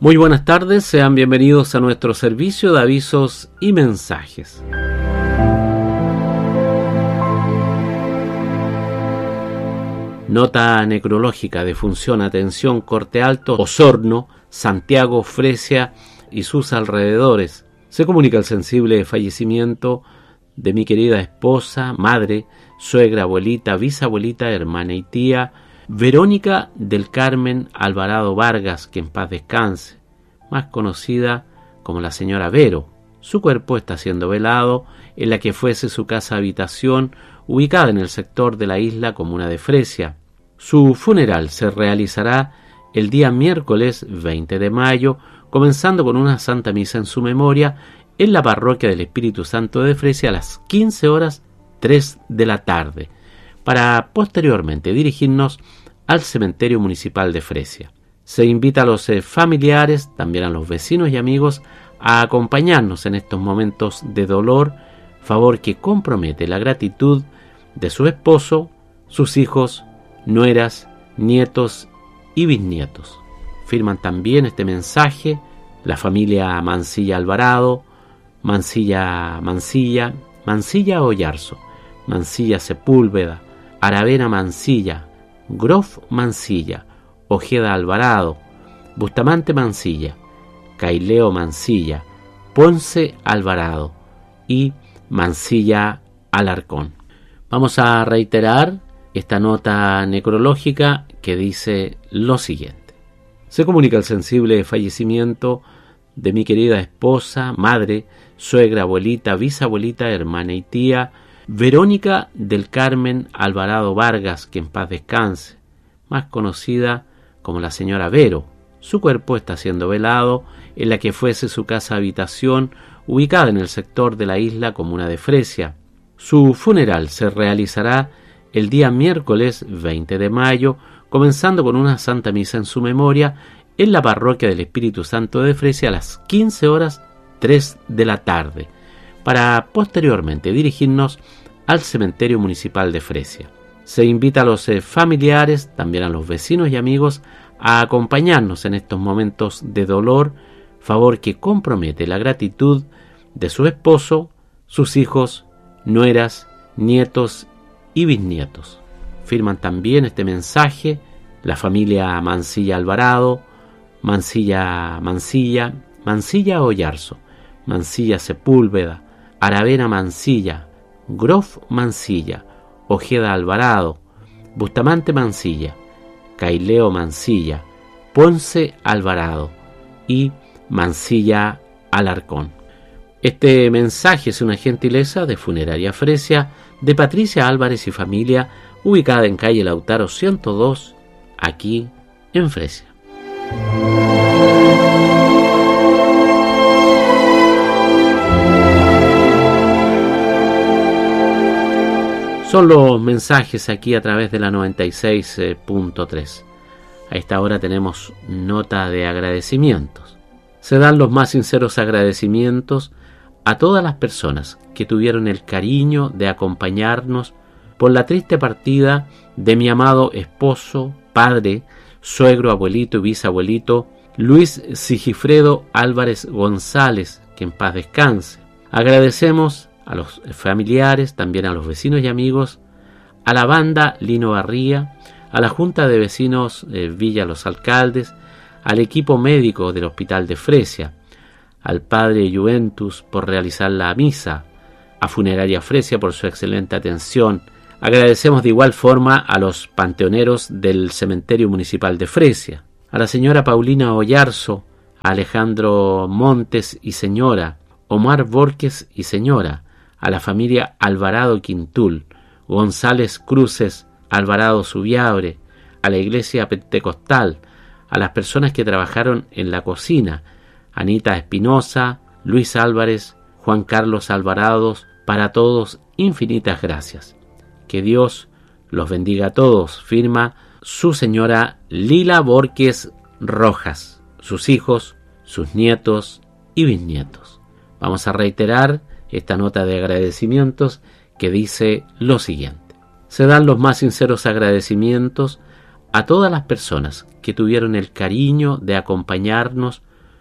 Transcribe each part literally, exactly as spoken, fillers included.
Muy buenas tardes, sean bienvenidos a nuestro servicio de avisos y mensajes. Nota necrológica: defunción, atención, Corte Alto, Osorno, Santiago, Fresia y sus alrededores. Se comunica el sensible fallecimiento de mi querida esposa, madre, suegra, abuelita, bisabuelita, hermana y tía, Verónica del Carmen Alvarado Vargas, que en paz descanse, más conocida como la señora Vero. Su cuerpo está siendo velado en la que fuese su casa habitación, ubicada en el sector de la isla comuna de Fresia. Su funeral se realizará el día miércoles veinte de mayo, comenzando con una santa misa en su memoria en la parroquia del Espíritu Santo de Fresia a las quince horas tres de la tarde, para posteriormente dirigirnos al cementerio municipal de Fresia. Se invita a los familiares, también a los vecinos y amigos, a acompañarnos en estos momentos de dolor, favor que compromete la gratitud de su esposo, sus hijos, nueras, nietos y bisnietos. Firman también este mensaje la familia Mancilla Alvarado, Mancilla Mancilla, Mancilla Oyarzo, Mancilla Sepúlveda, Aravena Mancilla, Grof Mancilla, Ojeda Alvarado, Bustamante Mancilla, Caileo Mancilla, Ponce Alvarado y Mancilla Alarcón. Vamos a reiterar esta nota necrológica que dice lo siguiente. Se comunica el sensible fallecimiento de mi querida esposa, madre, suegra, abuelita, bisabuelita, hermana y tía, Verónica del Carmen Alvarado Vargas, que en paz descanse, más conocida como la señora Vero. Su cuerpo está siendo velado en la que fuese su casa habitación, ubicada en el sector de la isla comuna de Fresia. Su funeral se realizará el día miércoles veinte de mayo, comenzando con una santa misa en su memoria en la parroquia del Espíritu Santo de Fresia a las quince horas tres de la tarde, para posteriormente dirigirnos al cementerio municipal de Fresia. Se invita a los familiares, también a los vecinos y amigos, a acompañarnos en estos momentos de dolor, favor que compromete la gratitud de su esposo, sus hijos, nueras, nietos y bisnietos. Firman también este mensaje la familia Mancilla Alvarado, Mancilla Mancilla, Mancilla Oyarzo, Mancilla Sepúlveda, Aravena Mancilla, Grof Mancilla, Ojeda Alvarado, Bustamante Mancilla, Caileo Mancilla, Ponce Alvarado y Mancilla Alarcón. Este mensaje es una gentileza de Funeraria Fresia de Patricia Álvarez y familia, ubicada en calle Lautaro ciento dos, aquí en Fresia. Son los mensajes aquí a través de la noventa y seis punto tres. A esta hora tenemos nota de agradecimientos. Se dan los más sinceros agradecimientos a todas las personas que tuvieron el cariño de acompañarnos por la triste partida de mi amado esposo, padre, suegro, abuelito y bisabuelito Luis Sigifredo Álvarez González, que en paz descanse. Agradecemos a los familiares, también a los vecinos y amigos, a la banda Lino Barría, a la Junta de Vecinos de Villa Los Alcaldes, al equipo médico del Hospital de Fresia, al padre Juventus por realizar la misa, a Funeraria Fresia por su excelente atención. Agradecemos de igual forma a los panteoneros del Cementerio Municipal de Fresia, a la señora Paulina Oyarzo, a Alejandro Montes y señora, Omar Borges y señora, a la familia Alvarado Quintul, González Cruces, Alvarado Subiabre, a la iglesia pentecostal, a las personas que trabajaron en la cocina, Anita Espinosa, Luis Álvarez, Juan Carlos Alvarados, para todos infinitas gracias. Que Dios los bendiga a todos, firma su señora Lila Borges Rojas, sus hijos, sus nietos y bisnietos. Vamos a reiterar esta nota de agradecimientos que dice lo siguiente. Se dan los más sinceros agradecimientos a todas las personas que tuvieron el cariño de acompañarnos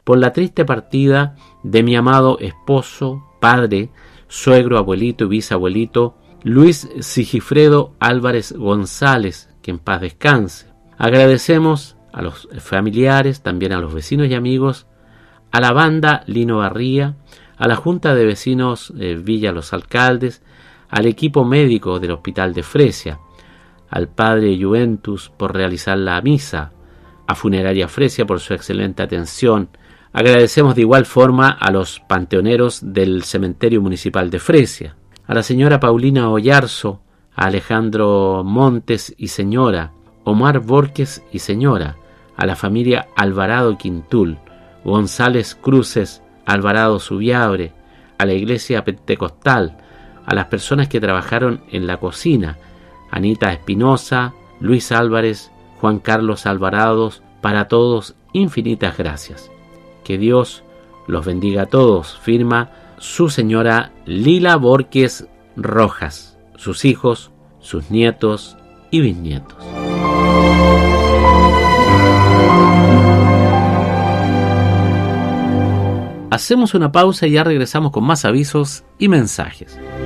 por la triste partida de mi amado esposo, padre, suegro, abuelito y bisabuelito, Luis Sigifredo Álvarez González, que en paz descanse. Agradecemos a los familiares, también a los vecinos y amigos, a la banda Lino Barría, a la Junta de Vecinos de Villa Los Alcaldes, al equipo médico del Hospital de Fresia, al padre Juventus por realizar la misa, a Funeraria Fresia por su excelente atención. Agradecemos de igual forma a los panteoneros del Cementerio Municipal de Fresia, a la señora Paulina Ollarzo, a Alejandro Montes y señora, Omar Borges y señora, a la familia Alvarado Quintul, González Cruces, Alvarado Subiabre, a la iglesia pentecostal, a las personas que trabajaron en la cocina, Anita Espinosa, Luis Álvarez, Juan Carlos Alvarados, para todos infinitas gracias. Que Dios los bendiga a todos, firma su señora Lila Borges Rojas, sus hijos, sus nietos y bisnietos. Hacemos una pausa y ya regresamos con más avisos y mensajes.